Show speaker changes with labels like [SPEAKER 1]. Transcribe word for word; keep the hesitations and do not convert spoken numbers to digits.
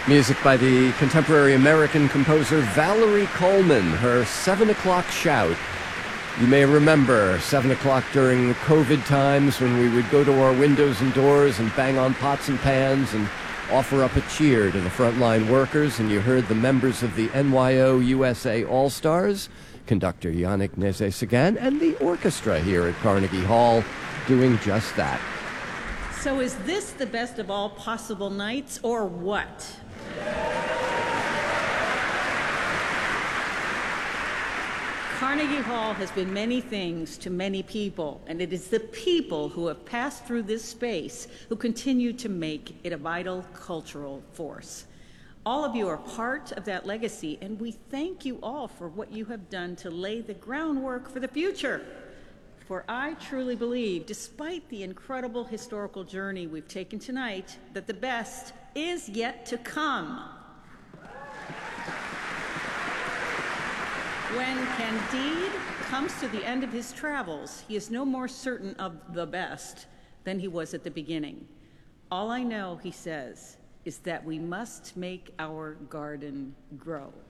[SPEAKER 1] Music by the contemporary American composer Valerie Coleman, her seven o'clock shout. You may remember seven o'clock during the COVID times when we would go to our windows and doors and bang on pots and pans and offer up a cheer to the frontline workers, and you heard the members of the N Y O U S A All-Stars, conductor Yannick Nézet-Séguin, and the orchestra here at Carnegie Hall doing just that.
[SPEAKER 2] So is this the best of all possible nights, or what? Carnegie Hall has been many things to many people, and it is the people who have passed through this space who continue to make it a vital cultural force. All of you are part of that legacy, and we thank you all for what you have done to lay the groundwork for the future. For I truly believe, despite the incredible historical journey we've taken tonight, that the best is yet to come. When Candide comes to the end of his travels, he is no more certain of the best than he was at the beginning. All I know, he says, is that we must make our garden grow.